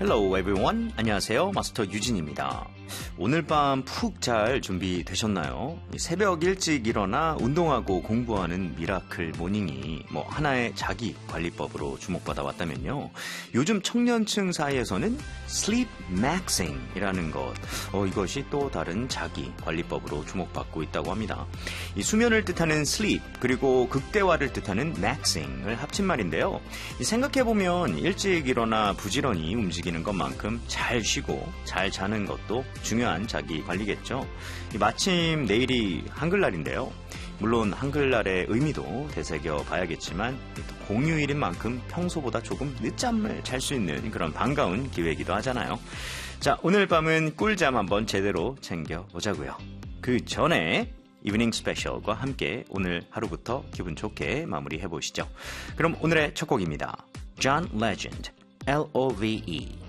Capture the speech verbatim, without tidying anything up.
Hello everyone. 안녕하세요. 마스터 유진입니다. 오늘 밤 푹 잘 준비되셨나요? 새벽 일찍 일어나 운동하고 공부하는 미라클 모닝이 뭐 하나의 자기 관리법으로 주목받아 왔다면요. 요즘 청년층 사이에서는 sleep maxing이라는 것, 어, 이것이 또 다른 자기 관리법으로 주목받고 있다고 합니다. 이 수면을 뜻하는 sleep 그리고 극대화를 뜻하는 maxing을 합친 말인데요. 생각해보면 일찍 일어나 부지런히 움직이는 것만큼 잘 쉬고 잘 자는 것도 중요한 자기 관리겠죠. 마침 내일이 한글날인데요. 물론 한글날의 의미도 되새겨 봐야겠지만 공휴일인 만큼 평소보다 조금 늦잠을 잘 수 있는 그런 반가운 기회이기도 하잖아요. 자, 오늘 밤은 꿀잠 한번 제대로 챙겨보자고요. 그 전에 이브닝 스페셜과 함께 오늘 하루부터 기분 좋게 마무리해보시죠. 그럼 오늘의 첫 곡입니다. John Legend, L O V E